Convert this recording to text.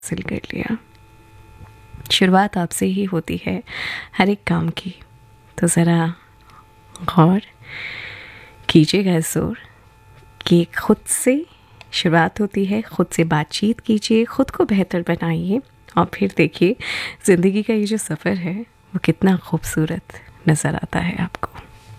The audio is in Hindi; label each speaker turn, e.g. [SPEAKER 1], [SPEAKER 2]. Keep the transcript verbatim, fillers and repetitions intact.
[SPEAKER 1] हासिल कर लिया। शुरुआत आपसे ही होती है हर एक काम की, तो ज़रा गौर कीजिएगा इस ओर कि खुद से शुरुआत होती है, खुद से बातचीत कीजिए, खुद को बेहतर बनाइए और फिर देखिए ज़िंदगी का ये जो सफ़र है वो कितना खूबसूरत नज़र आता है आपको।